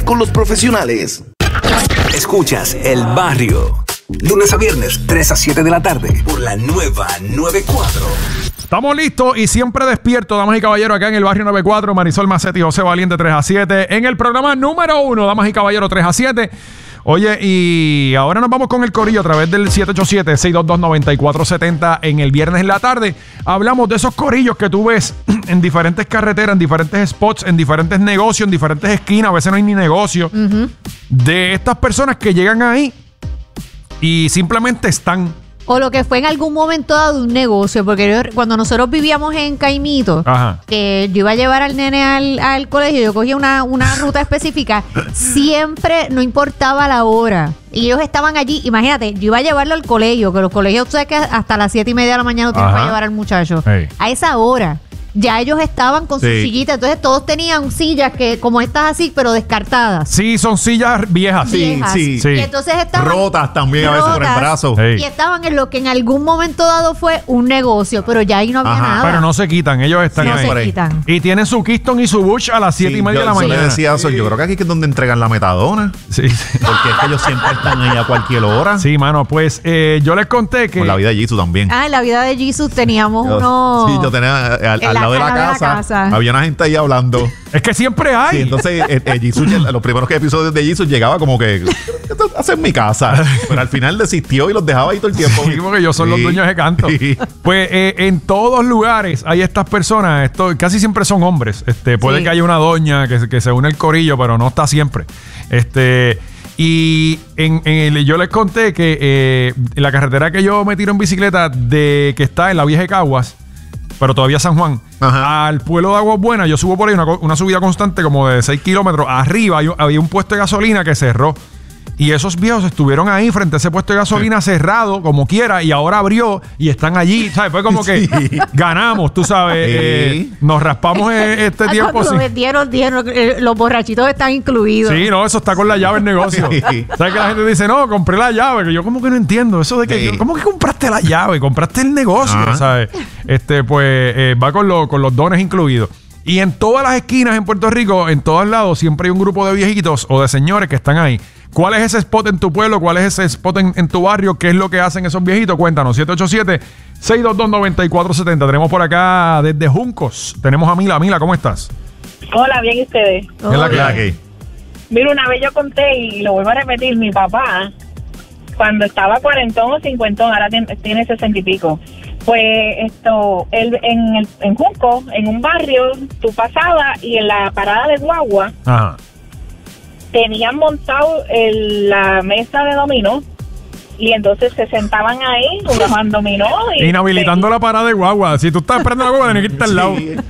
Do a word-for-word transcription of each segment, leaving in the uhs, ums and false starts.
con los profesionales. Escuchas El Barrio. Lunes a viernes, tres a siete de la tarde, por la nueva noventa y cuatro. Estamos listos y siempre despiertos, damas y caballeros, acá en el Barrio noventa y cuatro. Marisol Macetti y José Valiente, tres a siete. En el programa número uno, damas y caballeros, tres a siete. Oye, y ahora nos vamos con el corillo a través del siete ocho siete, seis dos dos, nueve cuatro siete cero en el viernes en la tarde. Hablamos de esos corillos que tú ves en diferentes carreteras, en diferentes spots, en diferentes negocios, en diferentes esquinas. A veces no hay ni negocio. Uh-huh. De estas personas que llegan ahí y simplemente están. O lo que fue en algún momento dado un negocio, porque yo, cuando nosotros vivíamos en Caimito, Ajá. que yo iba a llevar al nene al, al colegio, yo cogía una, una ruta específica, siempre, no importaba la hora, y ellos estaban allí. Imagínate, yo iba a llevarlo al colegio, que los colegios, tú sabes que hasta las siete y media de la mañana tienes que llevar al muchacho. Hey. A esa hora ya ellos estaban con sí. sus sillitas. Entonces todos tenían sillas que como estas así, pero descartadas. Sí, son sillas viejas. Viejas. Sí, sí. Y entonces estaban rotas también rotas, a veces por el brazo. Sí. Y estaban en lo que en algún momento dado fue un negocio, pero ya ahí no había Ajá, nada. Pero no se quitan, ellos están no ahí. se quitan. Y tienen su Keystone y su Bush a las siete Sí, y media yo, de la yo mañana. le decía eso, yo creo que aquí es donde entregan la metadona. Sí, sí. Porque es que ellos siempre están ahí a cualquier hora. Sí, mano, pues eh, yo les conté que... Con la vida de Jisoo también. Ah, en la vida de Jesus teníamos Yo- uno. Sí, yo tenía al, al en la lado de la sala de la casa, casa. había una gente ahí hablando. Es que siempre hay. Sí, entonces eh, eh, Jisoo, los primeros episodios de Jisoo llegaba como que esto hace en mi casa. Pero al final desistió y los dejaba ahí todo el tiempo. Sí, porque ellos son Sí. los dueños de canto. Sí. Pues eh, en todos lugares hay estas personas, esto casi siempre son hombres. Este, puede Sí. que haya una doña que, se- que se une al corillo, pero no está siempre. Este, y en, en el- yo les conté que eh, la carretera que yo me tiro en bicicleta de que está en la vieja de Caguas, pero todavía San Juan, Ajá. al pueblo de Aguas Buenas, yo subo por ahí una, co- una subida constante como de seis kilómetros. Arriba hay un- había un puesto de gasolina que cerró. Y esos viejos estuvieron ahí frente a ese puesto de gasolina cerrado, como quiera, y ahora abrió y están allí. ¿Sabes? Fue como que Sí. ganamos, tú sabes. Sí. eh, nos raspamos eh, este Ah, tiempo. cuando Sí. vendieron, dijeron eh, los borrachitos están incluidos. Sí, no, eso está con la llave el negocio. Sí. ¿Sabes que la gente dice, no, compré la llave? Que yo como que no entiendo eso de que, Sí. ¿cómo que compraste la llave? Compraste el negocio, Ajá. ¿sabes? Este, pues, eh, va con, lo- con los dones incluidos. Y en todas las esquinas en Puerto Rico, en todos lados, siempre hay un grupo de viejitos o de señores que están ahí. ¿Cuál es ese spot en tu pueblo? ¿Cuál es ese spot en, en tu barrio? ¿Qué es lo que hacen esos viejitos? Cuéntanos, siete ocho siete, seis dos dos, nueve cuatro siete cero. Tenemos por acá desde Juncos. Tenemos a Mila. Mila, ¿cómo estás? Hola, bien, ¿y ustedes? ¿Qué es la que Ya hay? que- Mira, una vez yo conté y lo vuelvo a repetir, mi papá, cuando estaba cuarentón o cincuentón, ahora tiene, tiene sesenta y pico, pues esto, él, en, el, en Junco, en un barrio, tú pasabas y en la parada de guagua Ajá. tenían montado el- la mesa de dominó y entonces se sentaban ahí, jugaban dominó. Y Inhabilitando la parada de guagua. Si tú estás esperando la guagua, tienes que irte al lado. Sí.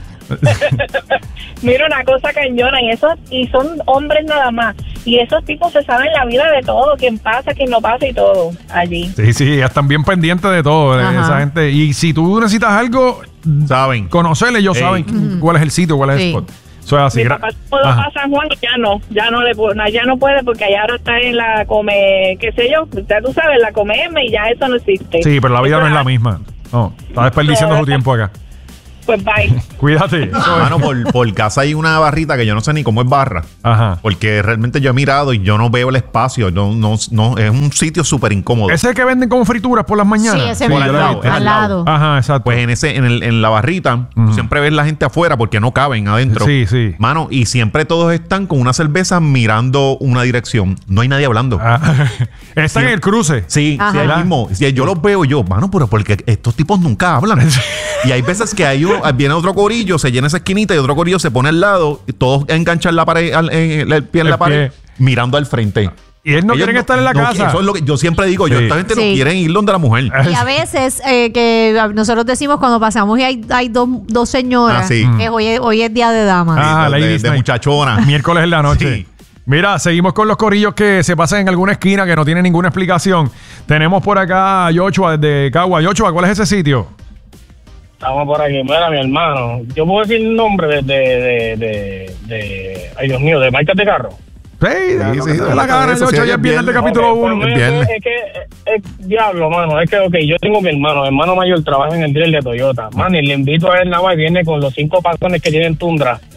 Mira, una cosa cañona, y esos, y son hombres nada más, y esos tipos se saben la vida de todo, quién pasa, quién no pasa y todo allí. Sí, sí, ya están bien pendientes de todo, eh, Ajá. esa gente. Y si tú necesitas algo, Saben. conocerle, ellos Ey. saben cuál es el sitio, cuál es Sí. el spot. Eso es así. Mi gra- papá pudo Ajá. pasar San Juan y ya no, ya no le pu- no, ya no puede porque allá ahora está en la come, qué sé yo, ya tú sabes, la come M y ya eso no existe. Sí, pero la vida Eso no es la es- misma. No, está desperdiciando No, su tiempo acá. Pues bye. Cuídate. Eso es. Mano, por, por casa hay una barrita que yo no sé ni cómo es barra. Ajá. Porque realmente yo he mirado y yo no veo el espacio. No, no, no, es un sitio súper incómodo. Ese que venden como frituras por las mañanas. Sí, ese Sí, mismo, al lado, es al al lado. Ajá, exacto. Pues en ese, en, el, en la barrita, tú siempre ves la gente afuera porque no caben adentro. Sí, sí. Mano, y siempre todos están con una cerveza mirando una dirección. No hay nadie hablando. Ah, está en el cruce. Sí, Ajá. sí, ahí mismo. Sí, yo los veo y yo, mano, pero porque estos tipos nunca hablan. Y hay veces que hay un- viene otro corillo, se llena esa esquinita y otro corillo se pone al lado, y todos enganchan la pared, al- en- el pie en El la pared, pie. mirando al frente. Y él no Ellos quieren estar en la no- casa. Eso es lo que yo siempre digo. Yo, Sí. esta gente Sí. no quieren ir donde la mujer. Y a veces eh, que nosotros decimos cuando pasamos y hay, hay dos, dos señoras, Ah, sí. que hoy es, hoy es día de damas. Ah, de, de- ladies de night. muchachona. Miércoles en la noche. Sí. Mira, seguimos con los corillos que se pasan en alguna esquina que no tienen ninguna explicación. Tenemos por acá a Yochua desde Cagua. Yochua, ¿cuál es ese sitio? Estamos por aquí. Mira, mi hermano. Yo puedo decir el nombre de, de, de, de, de- ay, Dios mío, de marcas de carro. Sí, sí, sí, sí, la cara, eso sí, Yochua, hoy ya es es viernes de viernes. capítulo Ok, pues uno. mira, viernes. Es que, es, es- diablo, mano. Es que, ok, yo tengo mi hermano. Mi hermano mayor trabaja en el dealer de Toyota. Man, y le invito a él nada más y viene con los cinco pasones que tienen Tundra.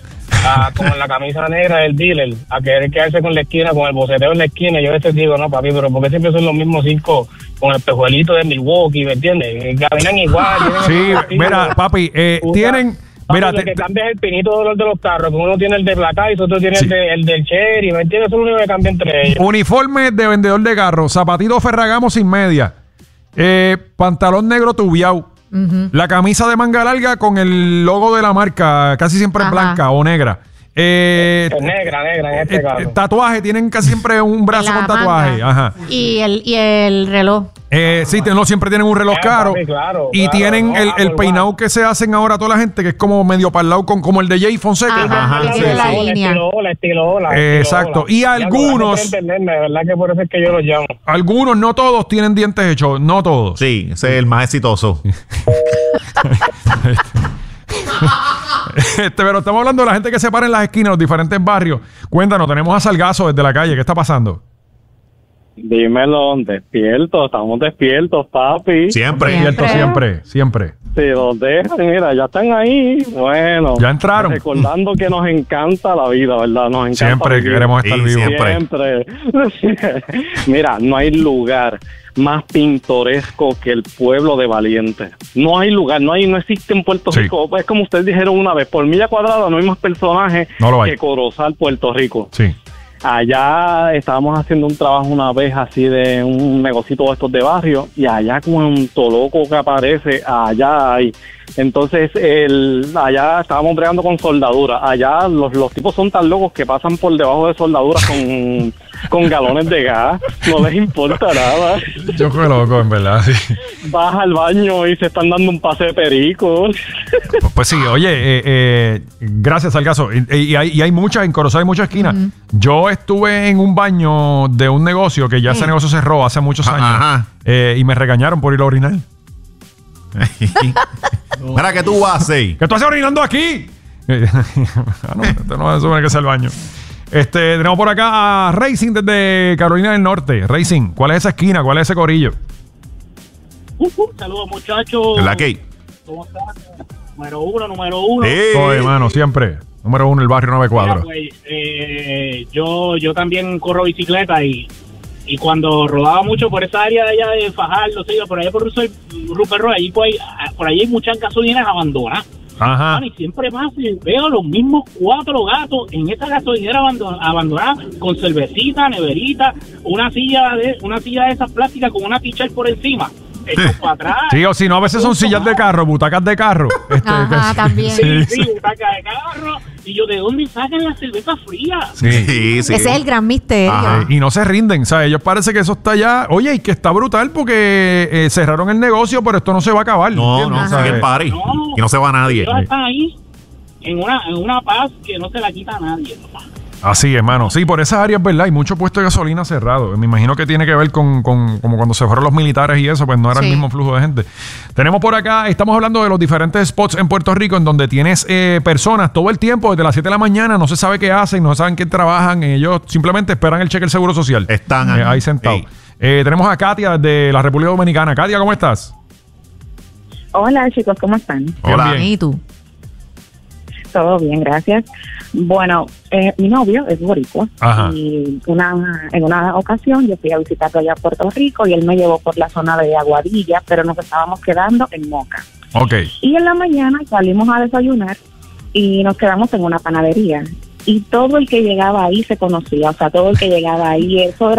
a, con la camisa negra del dealer, a querer quedarse con la esquina, con el boceteo en la esquina. Yo a veces digo, no, papi, pero ¿por qué siempre son los mismos cinco con el pejuelito de Milwaukee, ¿me entiendes? Caminan igual. Sí, mira, papi, eh, Usa- tienen... Papi, Mira, lo te- que cambia es el pinito de los de los carros, que uno tiene el de Black Eyes, otro tiene Sí. el, de, el del Cherry, ¿me entiendes? Eso es lo único que cambia entre ellos. uniforme de vendedor de carro, zapatito Ferragamo sin media, eh, pantalón negro tubiao, la camisa de manga larga con el logo de la marca, casi siempre es Ajá. blanca o negra. Eh, Es negra, negra en este eh, caso. tatuaje, tienen casi siempre un brazo En la con tatuaje. manga. Ajá. Y el, y el reloj. Eh, sí, no siempre tienen un reloj Eh, caro. papi, claro, y claro, tienen no, el, el Apple peinado Watch. que se hacen ahora toda la gente, que es como medio parlado con como el de Jay Fonseca. Ajá, Ajá, que sí, tiene la sí. línea. Estilo, estilo, la Eh, exacto. Y algunos- De verdad que por eso es que yo los llamo. Algunos, no todos, tienen dientes hechos. No todos. Sí, ese es el más exitoso. Este, pero estamos hablando de la gente que se para en las esquinas, los diferentes barrios. Cuéntanos, tenemos a Salgazo desde la calle. ¿Qué está pasando? Dímelo, despiertos, estamos despiertos, papi. Siempre. Siempre. Cierto, siempre, siempre. Si los dejan, mira, ya están ahí. Bueno, Ya entraron. recordando que nos encanta la vida, ¿verdad? Nos encanta Siempre vivir. queremos estar Sí, vivos. siempre. Siempre. Mira, no hay lugar más pintoresco que el pueblo de Valiente. No hay lugar, no hay, no existe en Puerto Sí. Rico. Es como ustedes dijeron una vez, por milla cuadrada no hay más personajes No lo hay. que Corozal, Puerto Rico. Sí. Allá estábamos haciendo un trabajo una vez así de un negocito de estos de barrio y allá cuanto loco que aparece, allá hay. Entonces, el, allá estábamos bregando con soldadura. Allá los, los tipos son tan locos que pasan por debajo de soldaduras con, con galones de gas. No les importa nada. Yo creo loco, en verdad. Sí. Vas al baño y se están dando un pase de perico. Pues, pues sí, oye, eh, eh, gracias al caso. Y, y hay, y hay muchas, en Corozal hay muchas esquinas. Yo estuve en un baño de un negocio que ya ese negocio cerró hace muchos años. Ajá. eh, y me regañaron por ir a orinar. Mira, ¿qué tú vas a hacer? ¿Qué tú haces orinando aquí? ah, no, esto no se supone que sea el baño. Este, tenemos por acá a Racing desde Carolina del Norte. Racing, ¿cuál es esa esquina? ¿Cuál es ese corillo? Saludos, muchachos. ¿La qué? ¿Cómo están? Número uno, número uno. Eh. Oye, mano, siempre. Número uno, el barrio nueve Mira, cuadros. pues, eh, yo, yo también corro bicicleta y, y cuando rodaba mucho por esa área de allá de Fajardo, sí, por allá por Rupert Roy, allí por ahí, por ahí hay muchas gasolineras abandonadas. Ajá. Y siempre más veo los mismos cuatro gatos en esa gasolinera abandon- abandonada con cervecita, neverita, una silla de una silla de esas plásticas con una t-shirt por encima. Esto para atrás. Sí, o si no, a veces son sillas de carro, butacas de carro. Este, Ajá, que- también. Sí, Sí, sí. butaca de carro. Y yo, ¿de dónde sacan la cerveza fría? Sí. Sí, sí. Ese es el gran misterio. Ajá. Y no se rinden, ¿sabes? Ellos parece que eso está ya. Oye, y que está brutal porque eh, cerraron el negocio, pero esto no se va a acabar. No, ¿entiendes? no, ¿Sabes? sigue el party. No. Y no se va nadie. Ellos están ahí en una, en una paz que no se la quita a nadie, papá. Así, hermano. Sí, por esas áreas, ¿verdad? Hay muchos puestos de gasolina cerrados. Me imagino que tiene que ver con, con como cuando se fueron los militares y eso, pues no era Sí. el mismo flujo de gente. Tenemos por acá, estamos hablando de los diferentes spots en Puerto Rico en donde tienes eh, personas todo el tiempo, desde las siete de la mañana, no se sabe qué hacen, no saben qué trabajan, ellos simplemente esperan el cheque del Seguro Social. Están Eh, ahí. ahí sentados. Sí. Eh, tenemos a Katia desde la República Dominicana. Katia, ¿cómo estás? Hola chicos, ¿cómo están? Hola. Bien. ¿Y tú? Todo bien, gracias. Bueno, eh, mi novio es boricua Ajá. y una, en una ocasión yo fui a visitarlo allá a Puerto Rico y él me llevó por la zona de Aguadilla, pero nos estábamos quedando en Moca. Ok. Y en la mañana salimos a desayunar y nos quedamos en una panadería. Y todo el que llegaba ahí se conocía, o sea, todo el que llegaba ahí, eso